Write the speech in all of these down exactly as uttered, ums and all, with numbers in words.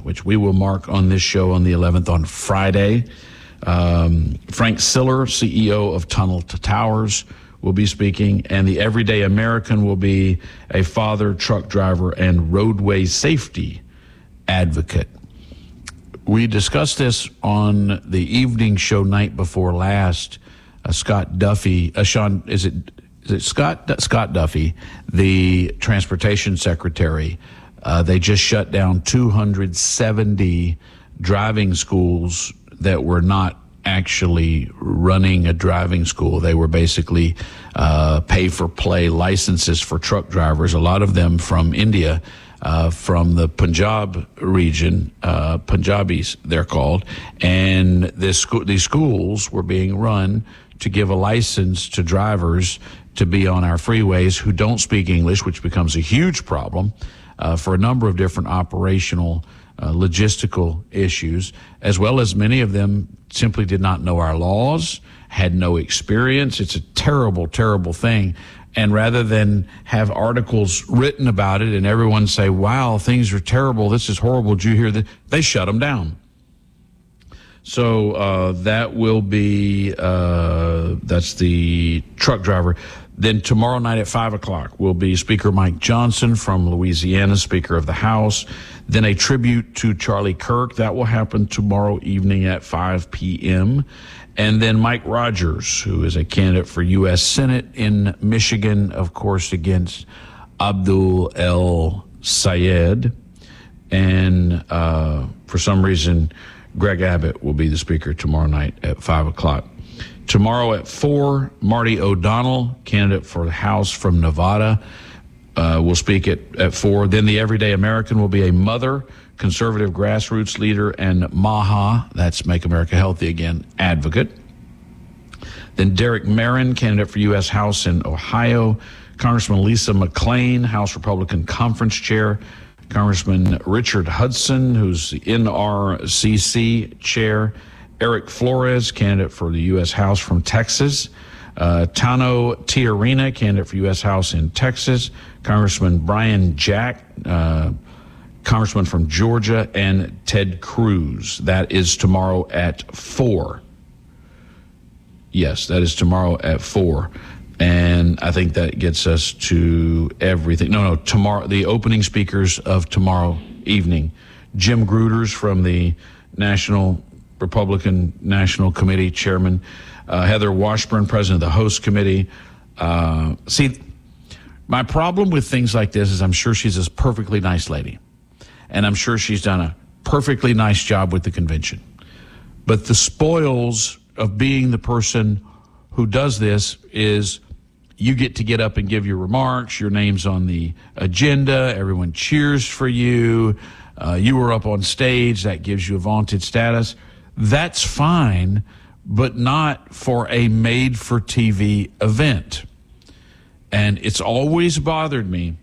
which we will mark on this show on the eleventh on Friday. Um, Frank Siller, C E O of Tunnel to Towers, will be speaking, and the Everyday American will be a father, truck driver, and roadway safety advocate. We discussed this on the evening show night before last. Uh, Scott Duffy, uh, Sean, is it is it Scott Scott Duffy, the transportation secretary? Uh, they just shut down two hundred seventy driving schools that were not actually running a driving school. They were basically uh, pay-for-play licenses for truck drivers, a lot of them from India, uh, from the Punjab region, uh, Punjabis they're called, and this sco- these schools were being run to give a license to drivers to be on our freeways who don't speak English, which becomes a huge problem uh, for a number of different operational Uh, logistical issues, as well as many of them simply did not know our laws, had no experience. It's a terrible, terrible thing. And rather than have articles written about it and everyone say, wow, things are terrible, this is horrible, did you hear that? They shut them down. So uh, that will be, uh, that's the truck driver. Then tomorrow night at five o'clock will be Speaker Mike Johnson from Louisiana, Speaker of the House. Then a tribute to Charlie Kirk. That will happen tomorrow evening at five p.m. And then Mike Rogers, who is a candidate for U S Senate in Michigan, of course, against Abdul El Sayed. And uh, for some reason, Greg Abbott will be the speaker tomorrow night at five o'clock. Tomorrow at four, Marty O'Donnell, candidate for the House from Nevada, uh, will speak at, at four. Then the Everyday American will be a mother, conservative grassroots leader, and MAHA, that's Make America Healthy Again, advocate. Then Derek Marin, candidate for U S House in Ohio. Congressman Lisa McClain, House Republican Conference Chair. Congressman Richard Hudson, who's the N R C C Chair. Eric Flores, candidate for the U S House from Texas. Uh, Tano Tiarina, candidate for U S House in Texas. Congressman Brian Jack, uh, congressman from Georgia, and Ted Cruz. That is tomorrow at four. Yes, that is tomorrow at four. And I think that gets us to everything. No, no, tomorrow, the opening speakers of tomorrow evening. Jim Gruters from the National Republican National Committee Chairman, uh, Heather Washburn, President of the Host Committee. Uh, see, my problem with things like this is I'm sure she's a perfectly nice lady, and I'm sure she's done a perfectly nice job with the convention. But the spoils of being the person who does this is you get to get up and give your remarks, your name's on the agenda, everyone cheers for you, uh, you were up on stage, that gives you a vaunted status. That's fine, but not for a made-for-T V event. And it's always bothered me,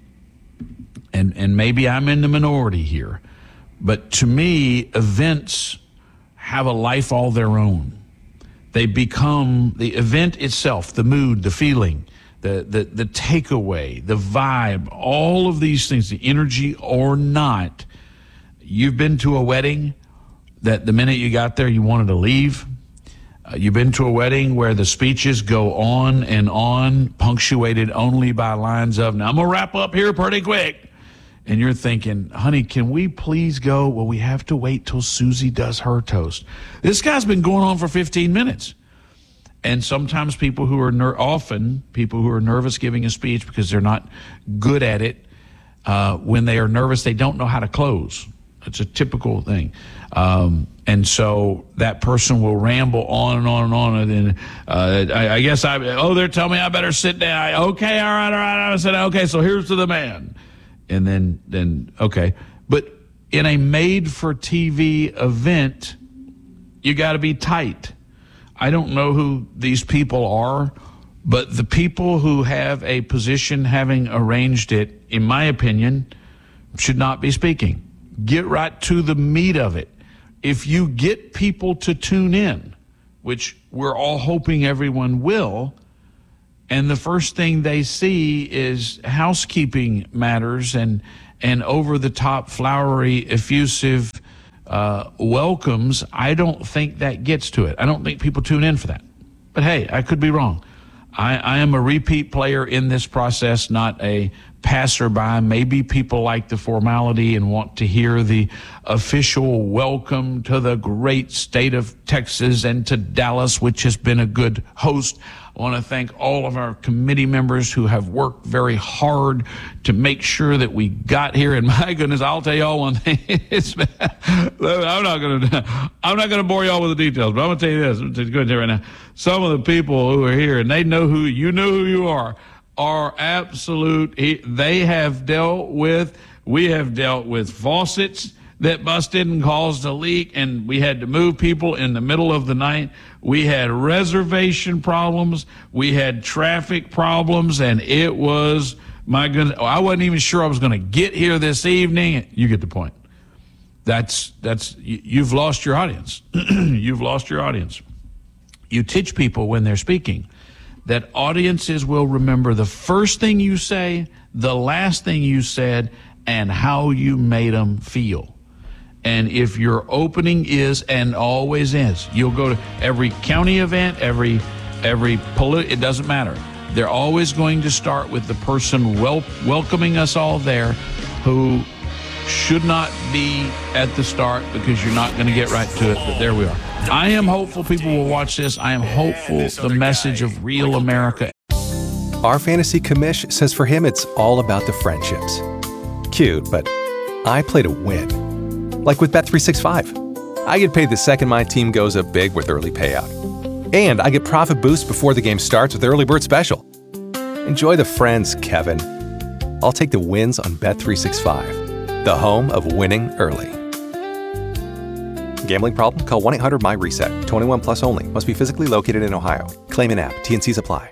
and, and maybe I'm in the minority here, but to me, events have a life all their own. They become the event itself, the mood, the feeling, the, the, the takeaway, the vibe, all of these things, the energy or not. You've been to a wedding that the minute you got there, you wanted to leave. Uh, you've been to a wedding where the speeches go on and on, punctuated only by lines of, now I'm going to wrap up here pretty quick. And you're thinking, honey, can we please go? Well, we have to wait till Susie does her toast. This guy's been going on for fifteen minutes. And sometimes people who are, ner- often people who are nervous giving a speech because they're not good at it, uh, when they are nervous, they don't know how to close. It's a typical thing. Um, and so that person will ramble on and on and on. And then, uh, I, I guess I, oh, they're telling me I better sit down. I, okay, all right, all right. I said, okay, so here's to the man. And then, then, okay. But in a made-for-T V event, you got to be tight. I don't know who these people are, but the people who have a position having arranged it, in my opinion, should not be speaking. Get right to the meat of it. If you get people to tune in, which we're all hoping everyone will, and the first thing they see is housekeeping matters and and over-the-top, flowery, effusive uh, welcomes, I don't think that gets to it. I don't think people tune in for that. But hey, I could be wrong. I, I am a repeat player in this process, not a passerby. Maybe people like the formality and want to hear the official welcome to the great state of Texas and to Dallas, which has been a good host. I want to thank all of our committee members who have worked very hard to make sure that we got here. And my goodness, I'll tell y'all one thing. It's, I'm not going to, I'm not going to bore y'all with the details, but I'm going to tell you this. I'm going to go ahead right now. Some of the people who are here, and they know who you know who you are, are absolute. They have dealt with. We have dealt with faucets that busted and caused a leak, and we had to move people in the middle of the night. We had reservation problems. We had traffic problems, and it was, my goodness, I wasn't even sure I was going to get here this evening. You get the point. That's, that's, you've lost your audience. You've lost your audience. You teach people when they're speaking that audiences will remember the first thing you say, the last thing you said, and how you made them feel. And if your opening is, and always is, you'll go to every county event, every, every polit- it doesn't matter. They're always going to start with the person wel- welcoming us all there who should not be at the start, because you're not going to get right to it, but there we are. I am hopeful people will watch this. I am hopeful the message of real America. Our fantasy commish says for him it's all about the friendships. Cute, but I play to win. Like with Bet three sixty-five. I get paid the second my team goes up big with early payout. And I get profit boost before the game starts with Early Bird Special. Enjoy the friends, Kevin. I'll take the wins on Bet three sixty-five, the home of winning early. Gambling problem? Call one eight hundred my reset. twenty-one plus only. Must be physically located in Ohio. Claim in app. T and Cs apply.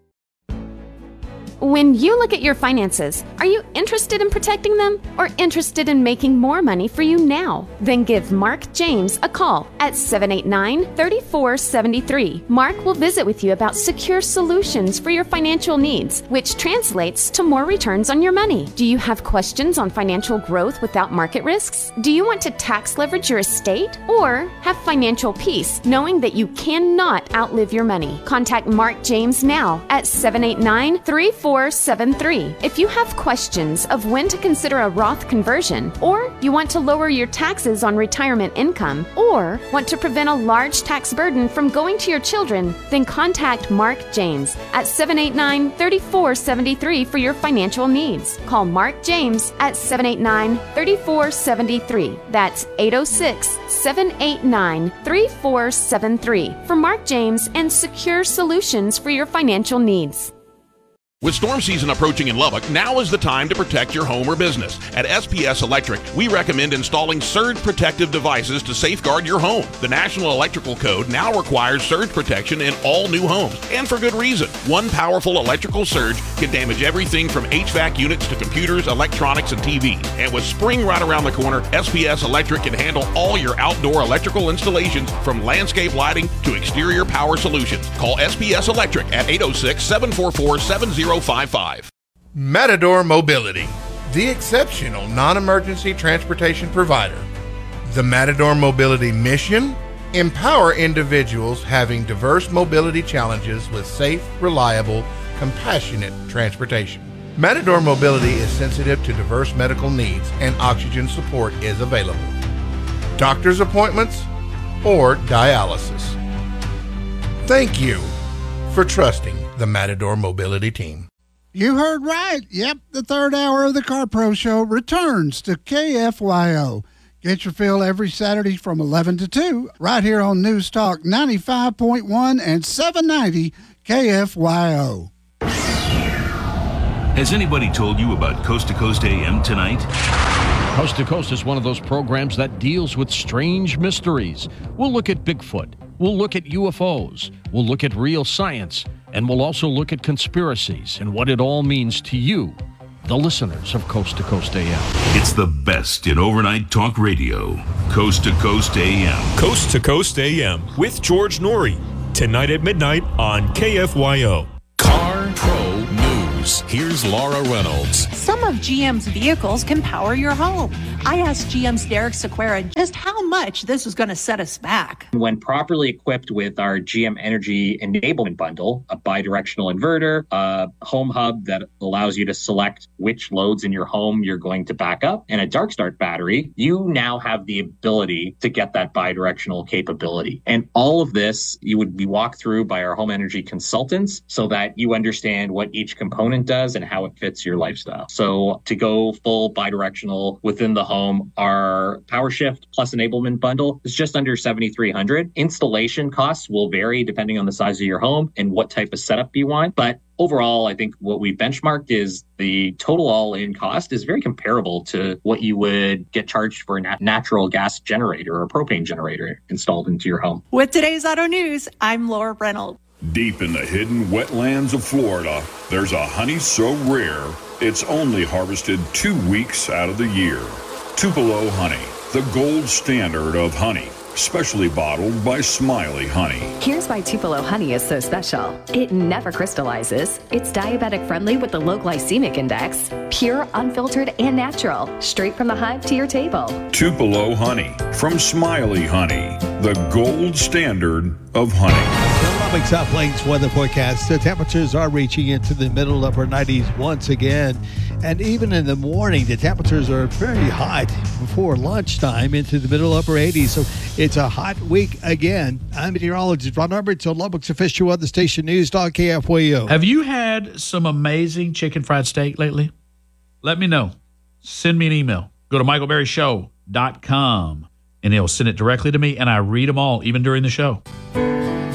When you look at your finances, are you interested in protecting them or interested in making more money for you now? Then give Mark James a call at seven eight nine, three four seven three. Mark will visit with you about secure solutions for your financial needs, which translates to more returns on your money. Do you have questions on financial growth without market risks? Do you want to tax leverage your estate or have financial peace knowing that you cannot outlive your money? Contact Mark James now at seven eight nine, three four seven three. If you have questions of when to consider a Roth conversion, or you want to lower your taxes on retirement income, or want to prevent a large tax burden from going to your children, then contact Mark James at seven eight nine, three four seven three for your financial needs. Call Mark James at seven eight nine, three four seven three. That's eight oh six, seven eight nine, three four seven three for Mark James and secure solutions for your financial needs. With storm season approaching in Lubbock, now is the time to protect your home or business. At S P S Electric, we recommend installing surge protective devices to safeguard your home. The National Electrical Code now requires surge protection in all new homes, and for good reason. One powerful electrical surge can damage everything from H V A C units to computers, electronics, and T Vs. And with spring right around the corner, S P S Electric can handle all your outdoor electrical installations, from landscape lighting to exterior power solutions. Call S P S Electric at eight oh six, seven four four, seven oh five five. Matador Mobility, the exceptional non-emergency transportation provider. The Matador Mobility mission: empower individuals having diverse mobility challenges with safe, reliable, compassionate transportation. Matador Mobility is sensitive to diverse medical needs, and oxygen support is available. Doctor's appointments or dialysis. Thank you for trusting the Matador Mobility team. You heard right. Yep, the third hour of the Car Pro Show returns to K F Y O. Get your fill every Saturday from eleven to two, right here on News Talk ninety-five point one and seven ninety K F Y O. Has anybody told you about Coast to Coast A M tonight? Coast to Coast is one of those programs that deals with strange mysteries. We'll look at Bigfoot. We'll look at U F Os. We'll look at real science. And we'll also look at conspiracies and what it all means to you, the listeners of Coast to Coast A M. It's the best in overnight talk radio. Coast to Coast A M. Coast to Coast A M with George Norrie. Tonight at midnight on K F Y O. Car Pro News. Here's Laura Reynolds. Some of G M's vehicles can power your home, I asked G M's Derek Sequeira just how much this was going to set us back. When properly equipped with our G M Energy Enablement Bundle, a bidirectional inverter, a home hub that allows you to select which loads in your home you're going to back up, and a dark start battery, you now have the ability to get that bidirectional capability. And all of this, you would be walked through by our home energy consultants so that you understand what each component does and how it fits your lifestyle. So to go full bidirectional within the home, our PowerShift Plus Enablement Bundle is just under seventy-three hundred dollars. Installation costs will vary depending on the size of your home and what type of setup you want. But overall, I think what we benchmarked is the total all-in cost is very comparable to what you would get charged for a nat- natural gas generator or a propane generator installed into your home. With today's Auto News, I'm Laura Reynolds. Deep in the hidden wetlands of Florida, there's a honey so rare, it's only harvested two weeks out of the year. Tupelo honey, the gold standard of honey. Specially bottled by Smiley Honey. Here's why Tupelo honey is so special. It never crystallizes. It's diabetic friendly with the low glycemic index. Pure, unfiltered, and natural. Straight from the hive to your table. Tupelo honey from Smiley Honey, the gold standard of honey. The Lubbock South Plains weather forecast. The temperatures are reaching into the middle upper nineties once again. And even in the morning, the temperatures are very hot before lunchtime into the middle upper eighties. So it's a hot week again. I'm meteorologist Ron Roberts on Lubbock's official weather station News Talk K F Y O. Have you had some amazing chicken fried steak lately? Let me know. Send me an email. Go to michael berry show dot com and he'll send it directly to me, and I read them all, even during the show.